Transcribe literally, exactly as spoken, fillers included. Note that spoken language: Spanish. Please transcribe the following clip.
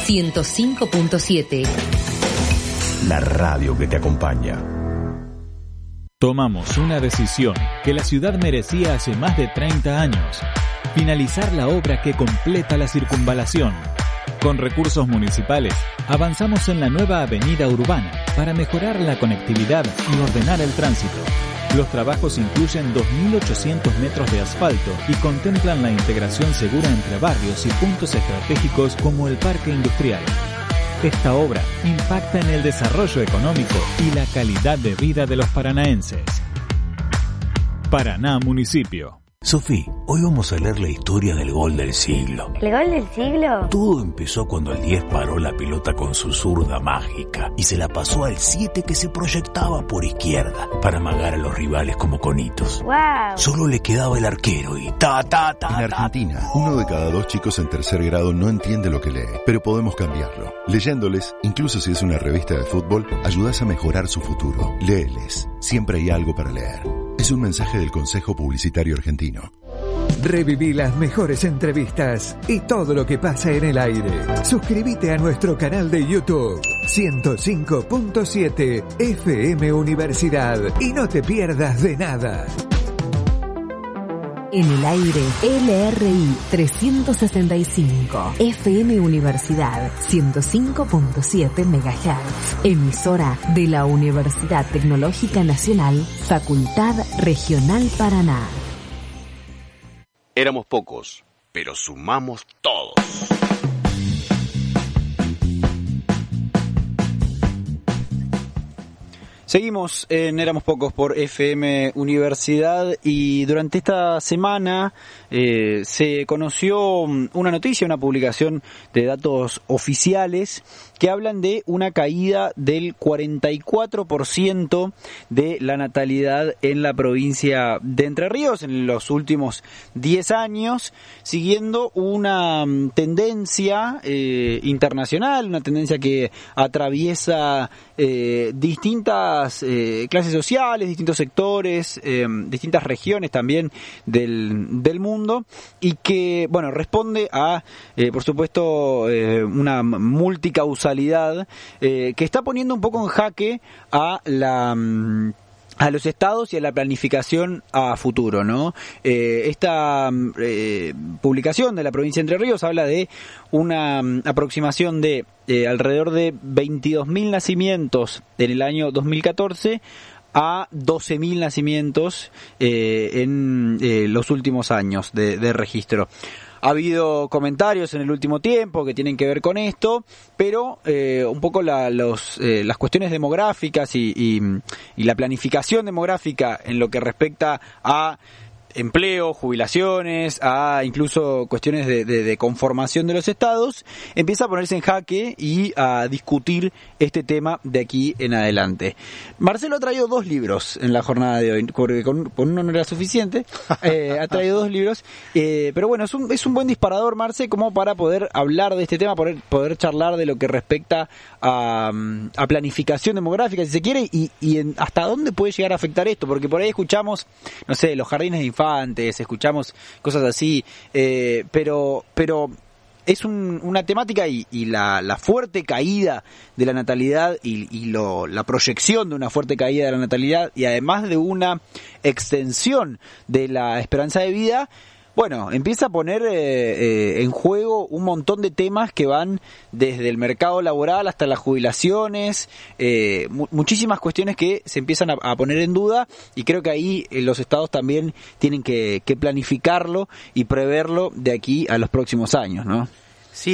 ciento cinco punto siete. La radio que te acompaña. Tomamos una decisión que la ciudad merecía hace más de treinta años. Finalizar la obra que completa la circunvalación. Con recursos municipales, avanzamos en la nueva avenida urbana para mejorar la conectividad y ordenar el tránsito. Los trabajos incluyen dos mil ochocientos metros de asfalto y contemplan la integración segura entre barrios y puntos estratégicos como el Parque Industrial. Esta obra impacta en el desarrollo económico y la calidad de vida de los paranaenses. Paraná Municipio. Sofí, hoy vamos a leer la historia del gol del siglo. ¿El gol del siglo? Todo empezó cuando el diez paró la pelota con su zurda mágica y se la pasó al siete que se proyectaba por izquierda para amagar a los rivales como conitos. ¡Wow! Solo le quedaba el arquero y ta, ta, ta, En Argentina, uno de cada dos chicos en tercer grado no entiende lo que lee, pero podemos cambiarlo. Leyéndoles, incluso si es una revista de fútbol, ayudas a mejorar su futuro. Léeles, siempre hay algo para leer. Es un mensaje del Consejo Publicitario Argentino. Reviví las mejores entrevistas y todo lo que pasa en el aire. Suscríbete a nuestro canal de YouTube ciento cinco punto siete F M Universidad y no te pierdas de nada. En el aire, L R I trescientos sesenta y cinco, F M Universidad ciento cinco punto siete megahertz, emisora de la Universidad Tecnológica Nacional, Facultad Regional Paraná. Éramos pocos, pero sumamos todos. Seguimos en Éramos Pocos por F M Universidad y durante esta semana eh, se conoció una noticia, una publicación de datos oficiales que hablan de una caída del cuarenta y cuatro por ciento de la natalidad en la provincia de Entre Ríos en los últimos diez años, siguiendo una tendencia eh, internacional, una tendencia que atraviesa eh, distintas Eh, clases sociales, distintos sectores, eh, distintas regiones también del, del mundo y que, bueno, responde a, eh, por supuesto, eh, una multicausalidad eh, que está poniendo un poco en jaque a la... a los estados y a la planificación a futuro, ¿no? Eh, esta eh, publicación de la provincia de Entre Ríos habla de una um, aproximación de eh, alrededor de veintidós mil nacimientos en el año dos mil catorce a doce mil nacimientos eh, en eh, los últimos años de, de registro. Ha habido comentarios en el último tiempo que tienen que ver con esto, pero eh, un poco la, los, eh, las cuestiones demográficas y, y, y la planificación demográfica en lo que respecta a empleo, jubilaciones, a incluso cuestiones de, de, de conformación de los estados, empieza a ponerse en jaque y a discutir este tema de aquí en adelante. Marcelo ha traído dos libros en la jornada de hoy, porque con, con uno no era suficiente, eh, ha traído dos libros, eh, pero bueno, es un, es un buen disparador, Marce, como para poder hablar de este tema, poder, poder charlar de lo que respecta a, a planificación demográfica, si se quiere, y, y en, hasta dónde puede llegar a afectar esto, porque por ahí escuchamos, no sé, los jardines de infantes, escuchamos cosas así, eh, pero pero es un, una temática y, y la, la fuerte caída de la natalidad y, y lo, la proyección de una fuerte caída de la natalidad y además de una extensión de la esperanza de vida, bueno, empieza a poner eh, eh, en juego un montón de temas que van desde el mercado laboral hasta las jubilaciones, eh, mu- muchísimas cuestiones que se empiezan a, a poner en duda y creo que ahí eh, los estados también tienen que, que planificarlo y preverlo de aquí a los próximos años, ¿no?